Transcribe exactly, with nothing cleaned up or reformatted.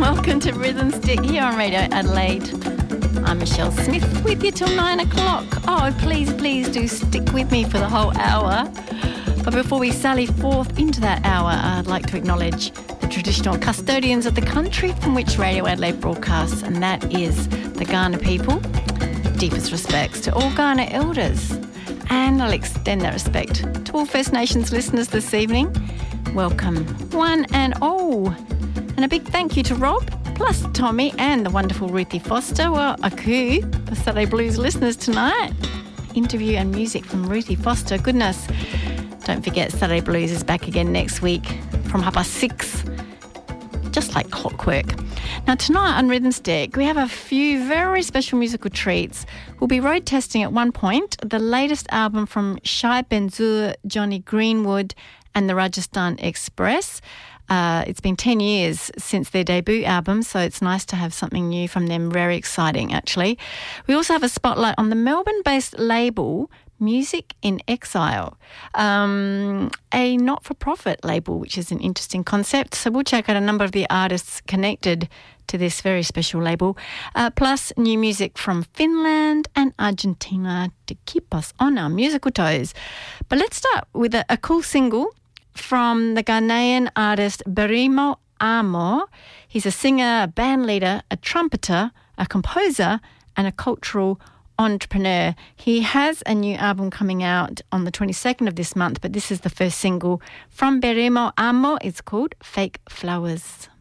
welcome to Rhythm Stick here on Radio Adelaide. I'm Michelle Smith with you till nine o'clock. Oh, please, please do stick with me for the whole hour. But before we sally forth into that hour, I'd like to acknowledge the traditional custodians of the country from which Radio Adelaide broadcasts, and that is the Kaurna people. Deepest respects to all Kaurna elders. And I'll extend that respect to all First Nations listeners this evening. Welcome, one and all. And a big thank you to Rob, plus Tommy and the wonderful Ruthie Foster. Well, a coup for Saturday Blues listeners tonight. Interview and music from Ruthie Foster. Goodness. Don't forget, Saturday Blues is back again next week from half past six, just like clockwork. Now, tonight on Rhythm Stick, we have a few very special musical treats. We'll be road testing at one point the latest album from Shai Benzur, Johnny Greenwood and the Rajasthan Express. Uh, it's been ten years since their debut album, so it's nice to have something new from them. Very exciting, actually. We also have a spotlight on the Melbourne-based label Music in Exile, um, a not-for-profit label, which is an interesting concept. So we'll check out a number of the artists connected to this very special label, uh, plus new music from Finland and Argentina to keep us on our musical toes. But let's start with a, a cool single from the Ghanaian artist Berimo Amo. He's a singer, a band leader, a trumpeter, a composer, and a cultural entrepreneur. He has a new album coming out on the twenty-second of this month, but this is the first single from Berimo Amo. It's called Fake Flowers.